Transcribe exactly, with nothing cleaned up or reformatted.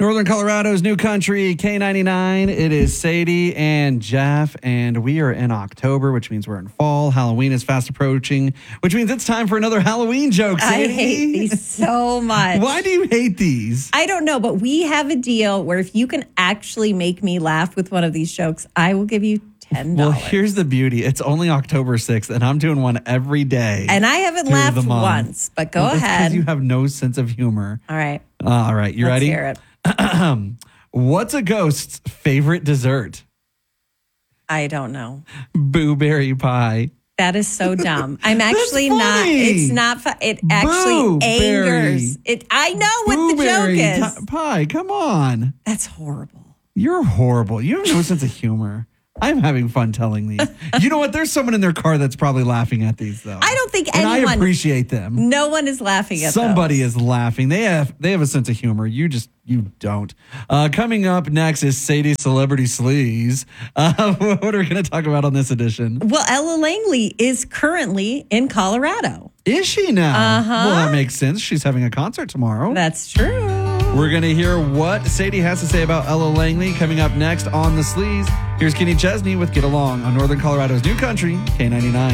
Northern Colorado's New Country, K ninety-nine. It is Sadie and Jeff, and we are in October, which means we're in fall. Halloween is fast approaching, which means it's time for another Halloween joke, Sadie. I hate these so much. Why do you hate these? I don't know, but we have a deal where if you can actually make me laugh with one of these jokes, I will give you ten dollars. Well, here's the beauty. It's only October sixth, and I'm doing one every day. And I haven't laughed once, but go well, that's ahead. because you have no sense of humor. All right. Uh, all right. You Let's ready? Hear it. What's a ghost's favorite dessert? I don't know. Blueberry pie. That is so dumb. I'm actually That's not. funny. It's not. Fu- it actually Blueberry. angers. It. I know what Blueberry the joke is. t- pie. Come on. That's horrible. You're horrible. You have no sense of humor. I'm having fun telling these. You know what? There's someone in their car that's probably laughing at these, though. I don't think and anyone. I appreciate them. No one is laughing at Somebody those. is laughing. They have they have a sense of humor. You just you don't. Uh, coming up next is Sadie's Celebrity Sleaze. Uh, what are we going to talk about on this edition? Well, Ella Langley is currently in Colorado. Is she now? Uh-huh. Well, that makes sense. She's having a concert tomorrow. That's true. We're going to hear what Sadie has to say about Ella Langley coming up next on The Sleaze. Here's Kenny Chesney with Get Along on Northern Colorado's New Country, K ninety-nine.